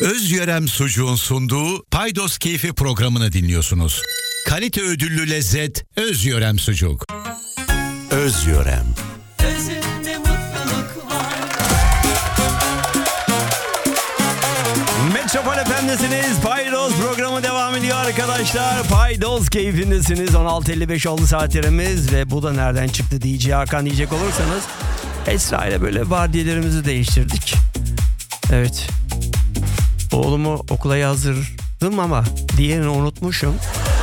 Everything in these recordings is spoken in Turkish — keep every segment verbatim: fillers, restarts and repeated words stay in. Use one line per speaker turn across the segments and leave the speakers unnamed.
Özyörem Sucuğun sunduğu Paydos Keyfi programını dinliyorsunuz. Kalite ödüllü lezzet Özyörem Sucuk. Özyörem.
Özünde mutluluk var.
Metropol Efendisi'niz. Paydos programı devam ediyor arkadaşlar. Paydos keyfindesiniz. on altı elli beş oldu saatlerimiz ve bu da nereden çıktı D J Hakan diyecek olursanız Esra ile böyle vardiyelerimizi değiştirdik. Evet. Oğlumu okula yazdırdım ama diğerini unutmuşum.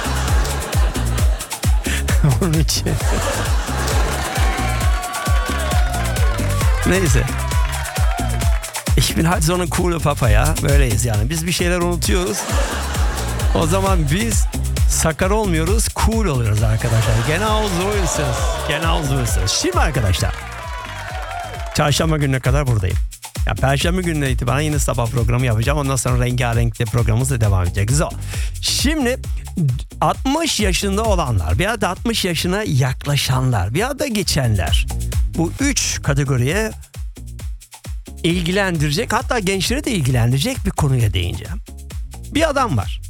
Onun için. Neyse. Ich bin halt so eine coole Papa ya. Böyleyiz yani. Biz bir şeyler unutuyoruz. O zaman biz sakar olmuyoruz, cool oluyoruz arkadaşlar. Genau so ist es. Genau so ist es. Şimdi arkadaşlar. Çarşamba gününe kadar buradayım. Ya Perşembe gününe itibaren yine sabah programı yapacağım. Ondan sonra rengarenkli programımız da devam edecek. So. Şimdi altmış yaşında olanlar, bir da altmış yaşına yaklaşanlar, bir da geçenler. Bu üç kategoriye ilgilendirecek, hatta gençleri de ilgilendirecek bir konuya değineceğim. Bir adam var.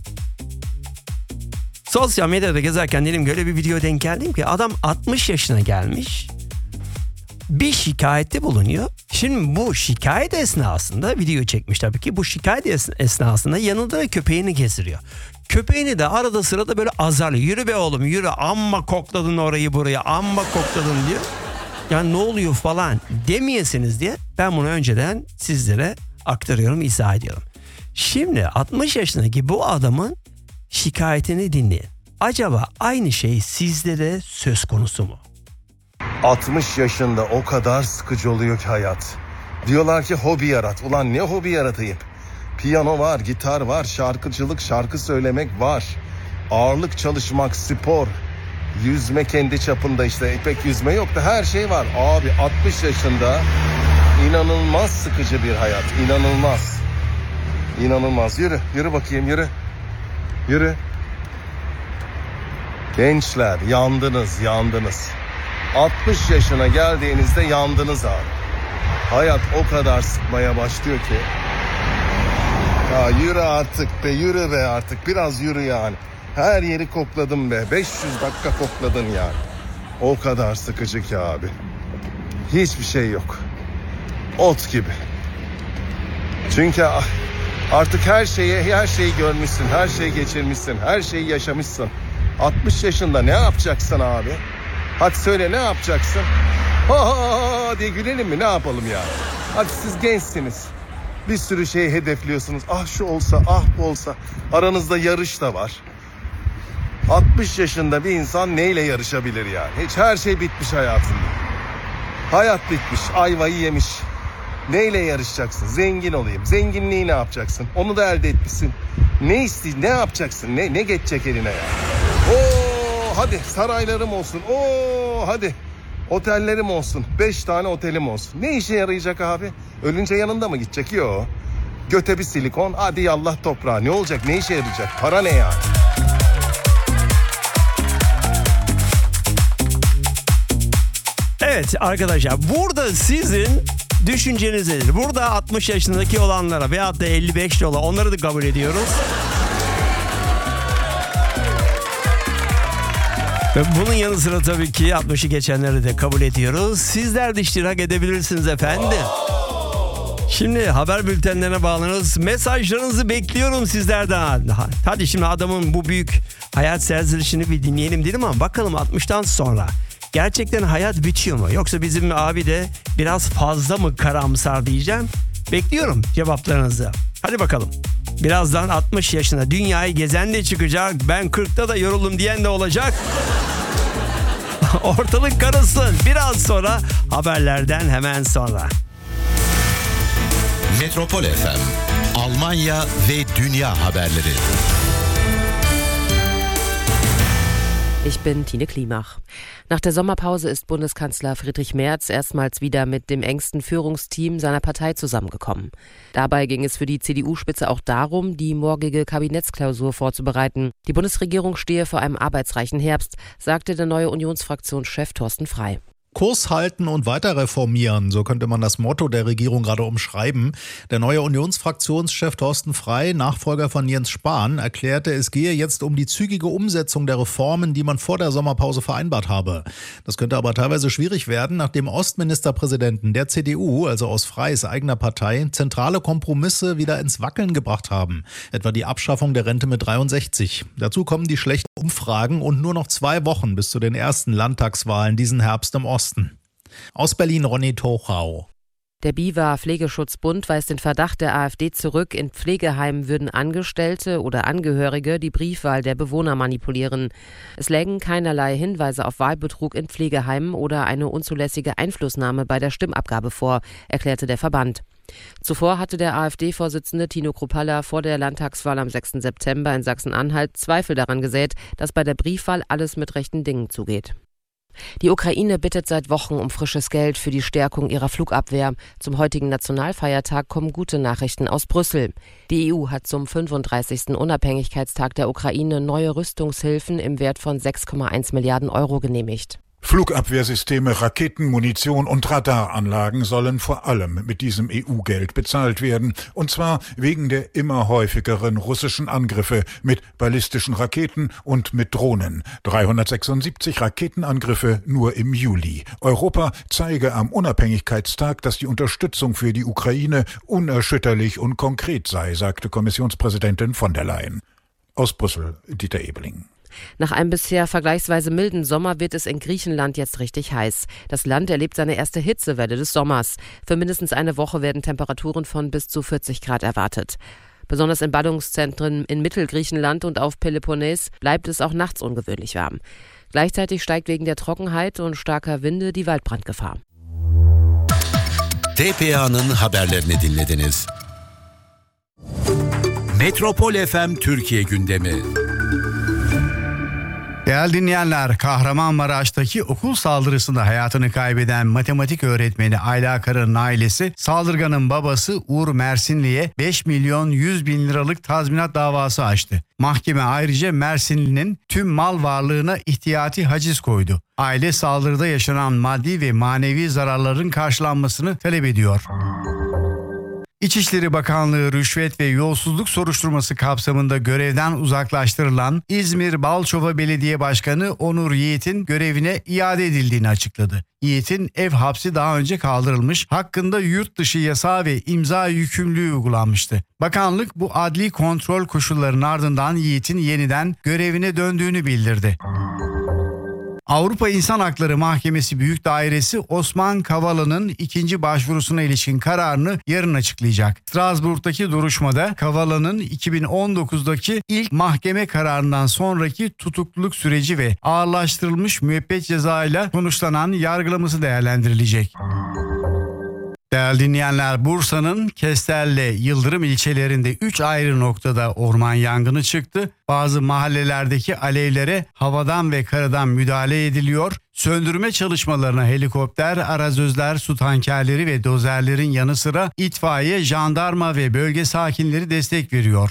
Sosyal medyada gezerken dedim ki öyle bir video denk geldim ki adam altmış yaşına gelmiş. Bir şikayette bulunuyor. Şimdi bu şikayet esnasında video çekmiş tabii ki. Bu şikayet esnasında yanında köpeğini gezdiriyor. Köpeğini de arada sırada böyle azarlıyor. Yürü be oğlum yürü, amma kokladın orayı buraya, amma kokladın diyor. Yani ne oluyor falan demeyesiniz diye ben bunu önceden sizlere aktarıyorum, izah ediyorum. Şimdi altmış yaşındaki bu adamın şikayetini dinleyin. Acaba aynı şey sizde de söz konusu mu?
altmış yaşında o kadar sıkıcı oluyor ki hayat. Diyorlar ki hobi yarat. Ulan ne hobi yaratayım? Piyano var, gitar var, şarkıcılık, şarkı söylemek var. Ağırlık çalışmak, spor, yüzme kendi çapında işte. Pek yüzme yok da her şey var. Abi altmış yaşında inanılmaz sıkıcı bir hayat. İnanılmaz. İnanılmaz. Yürü, yürü bakayım yürü. Yürü. Gençler yandınız, yandınız. altmış yaşına geldiğinizde yandınız abi. Hayat o kadar sıkmaya başlıyor ki. Ya yürü artık be, yürü be artık. Biraz yürü yani. Her yeri kokladım be. beş yüz dakika kokladın yani. O kadar sıkıcı ki abi. Hiçbir şey yok. Ot gibi. Çünkü artık her şeyi, her şeyi görmüşsün. Her şeyi geçirmişsin. Her şeyi yaşamışsın. altmış yaşında ne yapacaksın abi? Hadi söyle ne yapacaksın? Ha ha ha diye gülelim mi? Ne yapalım ya? Hadi siz gençsiniz. Bir sürü şey hedefliyorsunuz. Ah şu olsa, ah bu olsa. Aranızda yarış da var. altmış yaşında bir insan neyle yarışabilir yani? Hiç her şey bitmiş hayatında. Hayat bitmiş, ayvayı yemiş. Neyle yarışacaksın? Zengin olayım. Zenginliği ne yapacaksın? Onu da elde etmişsin. Ne istiyorsun? Ne yapacaksın? Ne ne geçecek eline ya? Oo hadi saraylarım olsun. Oo hadi otellerim olsun. Beş tane otelim olsun. Ne işe yarayacak abi? Ölünce yanında mı gidecek? Yok. Göte bir silikon. Hadi yallah toprağa. Ne olacak? Ne işe yarayacak? Para ne yani?
Evet arkadaşlar, burada sizin düşünceniz nedir? Burada altmış yaşındaki olanlara veyahut da elli beşli olan onları da kabul ediyoruz. Ve bunun yanı sıra tabii ki altmışı geçenleri de kabul ediyoruz. Sizler de iştirak edebilirsiniz efendim. Şimdi haber bültenlerine bağlanıyoruz. Mesajlarınızı bekliyorum sizlerden. Hadi şimdi adamın bu büyük hayat serzenişini bir dinleyelim dedim ama bakalım altmıştan sonra gerçekten hayat bitiyor mu? Yoksa bizim abi de biraz fazla mı karamsar diyeceğim. Bekliyorum cevaplarınızı. Hadi bakalım. Birazdan altmış yaşında dünyayı gezen de çıkacak. Ben kırkta da yoruldum diyen de olacak. Ortalık karışsın. Biraz sonra haberlerden hemen sonra.
Metropol F M, Almanya ve dünya haberleri.
Ich bin Tine Klimach. Nach der Sommerpause ist Bundeskanzler Friedrich Merz erstmals wieder mit dem engsten Führungsteam seiner Partei zusammengekommen. Dabei ging es für die C D U-Spitze auch darum, die morgige Kabinettsklausur vorzubereiten. Die Bundesregierung stehe vor einem arbeitsreichen Herbst, sagte der neue Unionsfraktionschef Thorsten Frey.
Kurs halten und weiter reformieren, so könnte man das Motto der Regierung gerade umschreiben. Der neue Unionsfraktionschef Thorsten Frey, Nachfolger von Jens Spahn, erklärte, es gehe jetzt um die zügige Umsetzung der Reformen, die man vor der Sommerpause vereinbart habe. Das könnte aber teilweise schwierig werden, nachdem Ostministerpräsidenten der C D U, also aus Freys eigener Partei, zentrale Kompromisse wieder ins Wackeln gebracht haben. Etwa die Abschaffung der Rente mit dreiundsechzig. Dazu kommen die schlechten Umfragen und nur noch zwei Wochen bis zu den ersten Landtagswahlen diesen Herbst im Osten. Aus Berlin Ronny Tochau.
Der BIWA Pflegeschutzbund weist den Verdacht der AfD zurück, in Pflegeheimen würden Angestellte oder Angehörige die Briefwahl der Bewohner manipulieren. Es lägen keinerlei Hinweise auf Wahlbetrug in Pflegeheimen oder eine unzulässige Einflussnahme bei der Stimmabgabe vor, erklärte der Verband. Zuvor hatte der AfD-Vorsitzende Tino Kruppalla vor der Landtagswahl am sechsten September in Sachsen-Anhalt Zweifel daran gesät, dass bei der Briefwahl alles mit rechten Dingen zugeht. Die Ukraine bittet seit Wochen um frisches Geld für die Stärkung ihrer Flugabwehr. Zum heutigen Nationalfeiertag kommen gute Nachrichten aus Brüssel. Die E U hat zum fünfunddreißigsten Unabhängigkeitstag der Ukraine neue Rüstungshilfen im Wert von sechs Komma eins Milliarden Euro genehmigt.
Flugabwehrsysteme, Raketen, Munition und Radaranlagen sollen vor allem mit diesem E U-Geld bezahlt werden. Und zwar wegen der immer häufigeren russischen Angriffe mit ballistischen Raketen und mit Drohnen. dreihundertsechsundsiebzig Raketenangriffe nur im Juli. Europa zeige am Unabhängigkeitstag, dass die Unterstützung für die Ukraine unerschütterlich und konkret sei, sagte Kommissionspräsidentin von der Leyen. Aus Brüssel, Dieter Ebeling.
Nach einem bisher vergleichsweise milden Sommer wird es in Griechenland jetzt richtig heiß. Das Land erlebt seine erste Hitzewelle des Sommers. Für mindestens eine Woche werden Temperaturen von bis zu vierzig Grad erwartet. Besonders in Ballungszentren in Mittelgriechenland und auf Peloponnes bleibt es auch nachts ungewöhnlich warm. Gleichzeitig steigt wegen der Trockenheit und starker Winde die Waldbrandgefahr.
T P A'nın haberlerini dinlediniz. Metropol F M Türkiye gündemi.
Değerli dinleyenler, Kahramanmaraş'taki okul saldırısında hayatını kaybeden matematik öğretmeni Ayla Akar'ın ailesi, saldırganın babası Uğur Mersinli'ye beş milyon yüz bin liralık tazminat davası açtı. Mahkeme ayrıca Mersinli'nin tüm mal varlığına ihtiyati haciz koydu. Aile saldırıda yaşanan maddi ve manevi zararların karşılanmasını talep ediyor. İçişleri Bakanlığı rüşvet ve yolsuzluk soruşturması kapsamında görevden uzaklaştırılan İzmir Balçova Belediye Başkanı Onur Yiğit'in görevine iade edildiğini açıkladı. Yiğit'in ev hapsi daha önce kaldırılmış, hakkında yurt dışı yasağı ve imza yükümlülüğü uygulanmıştı. Bakanlık bu adli kontrol koşullarının ardından Yiğit'in yeniden görevine döndüğünü bildirdi. Avrupa İnsan Hakları Mahkemesi Büyük Dairesi Osman Kavala'nın ikinci başvurusuna ilişkin kararını yarın açıklayacak. Strasbourg'daki duruşmada Kavala'nın iki bin on dokuzdaki ilk mahkeme kararından sonraki tutukluluk süreci ve ağırlaştırılmış müebbet cezayla sonuçlanan yargılaması değerlendirilecek. Değerli dinleyenler, Bursa'nın Kestel'le Yıldırım ilçelerinde üç ayrı noktada orman yangını çıktı. Bazı mahallelerdeki alevlere havadan ve karadan müdahale ediliyor. Söndürme çalışmalarına helikopter, arazözler, su tankerleri ve dozerlerin yanı sıra itfaiye, jandarma ve bölge sakinleri destek veriyor.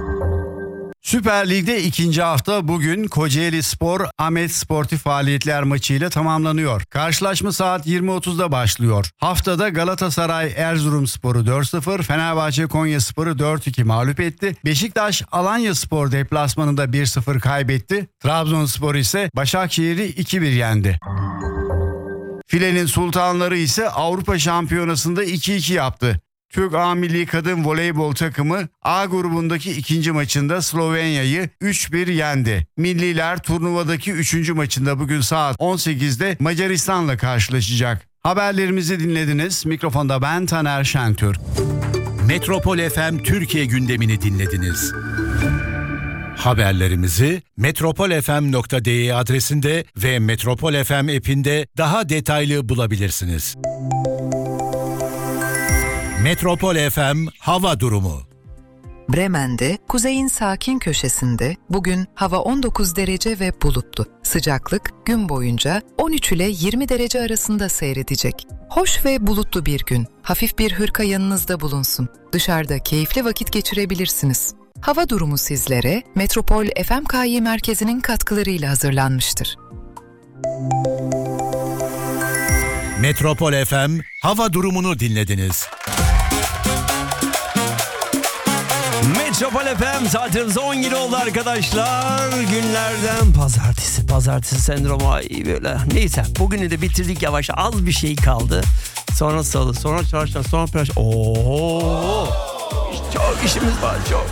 Süper Lig'de ikinci hafta bugün Kocaeli Spor Ahmet Sportif faaliyetler maçıyla tamamlanıyor. Karşılaşma saat yirmi otuzda başlıyor. Haftada Galatasaray Erzurumspor'u dört sıfır, Fenerbahçe Konyaspor'u dört iki mağlup etti. Beşiktaş Alanyaspor deplasmanında bir sıfır kaybetti. Trabzonspor ise Başakşehir'i iki bir yendi. Filenin Sultanları ise Avrupa Şampiyonası'nda iki iki yaptı. Türk A Milli Kadın Voleybol takımı A grubundaki ikinci maçında Slovenya'yı üç bir yendi. Milliler turnuvadaki üçüncü maçında bugün saat on sekizde Macaristan'la karşılaşacak. Haberlerimizi dinlediniz. Mikrofonda ben Taner Şentürk.
Metropol F M Türkiye gündemini dinlediniz. Haberlerimizi metropol f m nokta d e adresinde ve Metropol F M app'inde daha detaylı bulabilirsiniz. Metropol F M hava durumu.
Bremen'de kuzeyin sakin köşesinde bugün hava on dokuz derece ve bulutlu. Sıcaklık gün boyunca on üç ile yirmi derece arasında seyredecek. Hoş ve bulutlu bir gün. Hafif bir hırka yanınızda bulunsun. Dışarıda keyifli vakit geçirebilirsiniz. Hava durumu sizlere Metropol F M K Y merkezinin katkılarıyla hazırlanmıştır.
Metropol F M hava durumunu dinlediniz.
Metropol F M saatimiz on yedi oldu arkadaşlar. Günlerden pazartesi. Pazartesi sendromu ay böyle. Neyse bugünü de bitirdik yavaş. Az bir şey kaldı. Sonra salı, sonra çarşamba, sonra perşembe. Oo! Çok işimiz var çok.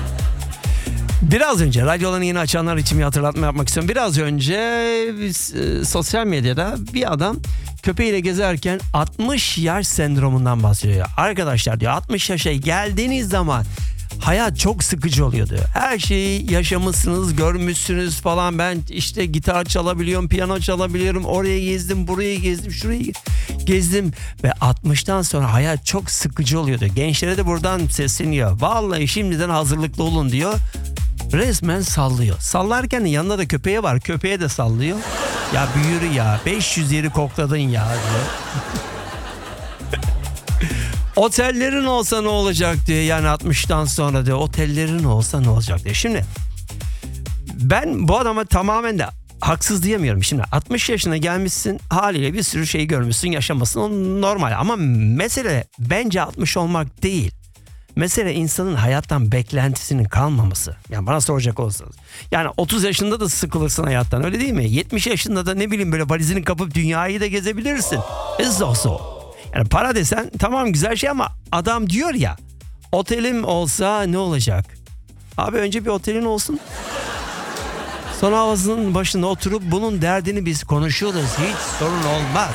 Biraz önce radyolarını yeni açanlar için bir hatırlatma yapmak istiyorum. Biraz önce biz, e, sosyal medyada bir adam köpeğiyle gezerken altmış yaş sendromundan bahsediyor. Arkadaşlar diyor altmış yaşa geldiğiniz zaman hayat çok sıkıcı oluyor diyor. Her şeyi yaşamışsınız, görmüşsünüz falan. Ben işte gitar çalabiliyorum, piyano çalabiliyorum. Oraya gezdim, buraya gezdim, şurayı gezdim. Ve altmıştan sonra hayat çok sıkıcı oluyor diyor. Gençlere de buradan sesleniyor. Vallahi şimdiden hazırlıklı olun diyor. Resmen sallıyor. Sallarken yanında da köpeği var. Köpeğe de sallıyor. Ya büyür ya. beş yüz yeri kokladın ya diyor. Otellerin olsa ne olacak diyor. Yani altmıştan sonra diyor. Otellerin olsa ne olacak diyor. Şimdi ben bu adama tamamen de haksız diyemiyorum. Şimdi altmış yaşına gelmişsin, haliyle bir sürü şey görmüşsün, yaşamasın, o normal. Ama mesele bence altmış olmak değil. Mesele insanın hayattan beklentisinin kalmaması. Yani bana soracak olsanız. Yani otuz yaşında da sıkılırsın hayattan, öyle değil mi? yetmiş yaşında da ne bileyim böyle valizini kapıp dünyayı da gezebilirsin. It's also. Yani para desen tamam güzel şey ama adam diyor ya, otelim olsa ne olacak? Abi önce bir otelin olsun. Sonra havasının başına oturup bunun derdini biz konuşuyoruz. Hiç sorun olmaz.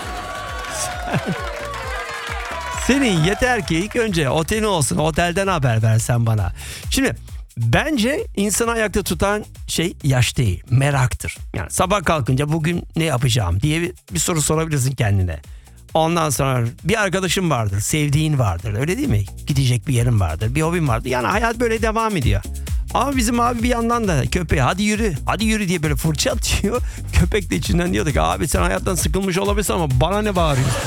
Senin yeter ki ilk önce otelin olsun. Otelden haber versen bana. Şimdi bence insanı ayakta tutan şey yaş değil, meraktır. Yani sabah kalkınca bugün ne yapacağım diye bir, bir soru sorabilirsin kendine. Ondan sonra bir arkadaşın vardır, sevdiğin vardır, öyle değil mi? Gidecek bir yerin vardır, bir hobin vardır. Yani hayat böyle devam ediyor. Ama bizim abi bir yandan da köpeğe hadi yürü, hadi yürü diye böyle fırça atıyor. Köpek de içinden diyordu ki abi sen hayattan sıkılmış olabilirsin ama bana ne bağırıyorsun?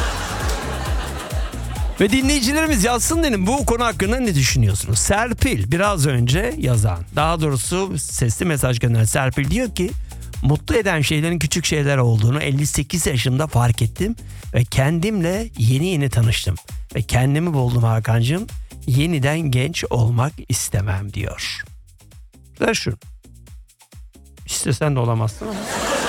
Ve dinleyicilerimiz yazsın dedim, bu konu hakkında ne düşünüyorsunuz? Serpil biraz önce yazan, daha doğrusu sesli mesaj gönderen Serpil diyor ki mutlu eden şeylerin küçük şeyler olduğunu elli sekiz yaşımda fark ettim ve kendimle yeni yeni tanıştım. Ve kendimi buldum Hakan'cığım, yeniden genç olmak istemem diyor. Ver şunu. İstesen de olamazsın ama.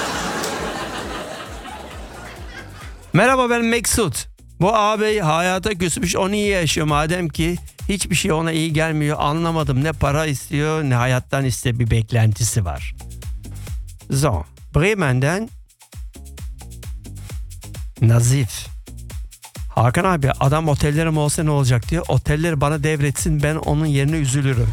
Merhaba ben Meksut. Bu ağabey hayata küsmüş, onu iyi yaşıyor madem ki hiçbir şey ona iyi gelmiyor, anlamadım, ne para istiyor ne hayattan iste bir beklentisi var. So, Bremen'den Nazif. Hakan abi adam otellerim olsa ne olacak diyor. Otelleri bana devretsin, ben onun yerine üzülürüm.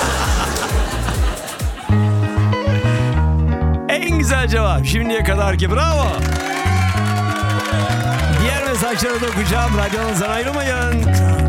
En güzel cevap şimdiye kadar ki, bravo. Diğer mesajları da okuyacağım. Radyonuzdan ayrılmayın.